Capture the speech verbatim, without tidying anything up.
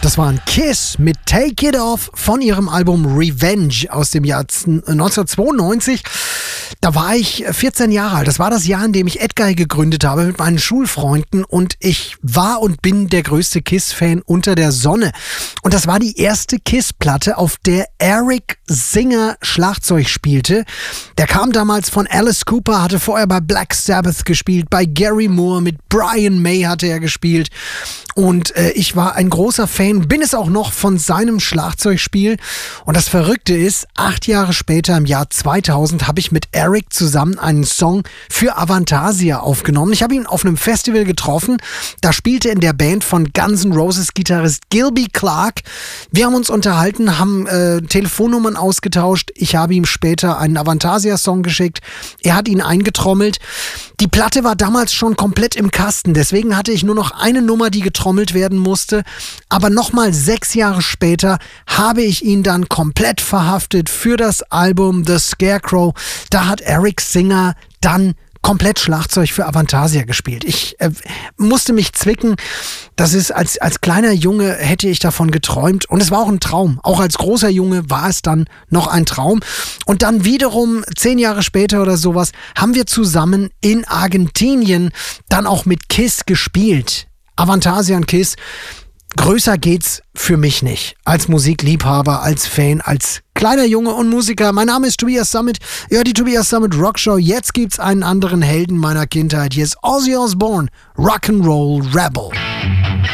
Das war ein Kiss mit Take It Off von ihrem Album Revenge aus dem Jahr neunzehnhundertzweiundneunzig. Da war ich vierzehn Jahre alt. Das war das Jahr, in dem ich Edguy gegründet habe mit meinen Schulfreunden. Und ich war und bin der größte Kiss-Fan unter der Sonne. Und das war die erste Kiss-Platte, auf der Eric Singer Schlagzeug spielte. Der kam damals von Alice Cooper, hatte vorher bei Black Sabbath gespielt, bei Gary Moore, mit Brian May hatte er gespielt. Und äh, ich war ein großer Fan, bin es auch noch, von seinem Schlagzeugspiel. Und das Verrückte ist, acht Jahre später, im Jahr zweitausend, habe ich mit Eric zusammen einen Song für Avantasia aufgenommen. Ich habe ihn auf einem Festival getroffen. Da spielte in der Band von Guns N' Roses Gitarrist Gilby Clarke. Wir haben uns unterhalten, haben äh, Telefonnummern ausgetauscht. Ich habe ihm später einen Avantasia-Song geschickt. Er hat ihn eingetrommelt. Die Platte war damals schon komplett im Kasten. Deswegen hatte ich nur noch eine Nummer, die getrommelt werden musste. Aber nochmal sechs Jahre später habe ich ihn dann komplett verhaftet für das Album The Scarecrow. Da hat Eric Singer dann komplett Schlagzeug für Avantasia gespielt. Ich äh, musste mich zwicken. Das ist, als, als kleiner Junge hätte ich davon geträumt. Und es war auch ein Traum. Auch als großer Junge war es dann noch ein Traum. Und dann wiederum, zehn Jahre später oder sowas, haben wir zusammen in Argentinien dann auch mit Kiss gespielt. Avantasia und Kiss. Größer geht's für mich nicht. Als Musikliebhaber, als Fan, als kleiner Junge und Musiker. Mein Name ist Tobias Summit. Ihr hört die Tobias Summit Rockshow. Jetzt gibt's einen anderen Helden meiner Kindheit. Hier ist Ozzy Osbourne, Rock'n'Roll Rebel.